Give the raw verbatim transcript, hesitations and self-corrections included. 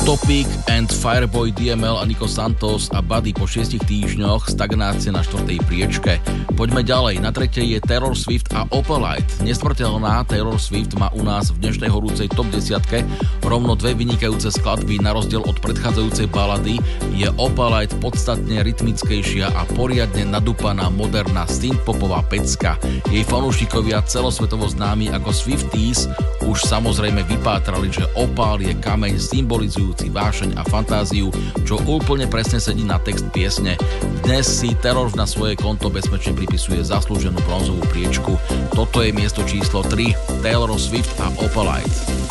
Topic and Fireboy dé em el a Nico Santos a Buddy po šiestich týždňoch stagnácie na štvrtej priečke. Poďme ďalej, na tretej je Taylor Swift a Opalite. Nesmrteľná Taylor Swift má u nás v dnešnej horúcej top desiatke rovno dve vynikajúce skladby, na rozdiel od predchádzajúcej balady je Opalite podstatne rytmickejšia a poriadne nadúpaná moderná synthpopová pecka. Jej fanúšikovia celosvetovo známi ako Swifties už samozrejme vypátrali, že opál je kameň symbolizujúci vášeň a fantáziu, čo úplne presne sedí na text piesne. Dnes si Terror na svoje konto bezpečne pripisuje zaslúženú bronzovú priečku. Toto je miesto číslo tri, Taylor Swift a Opalite.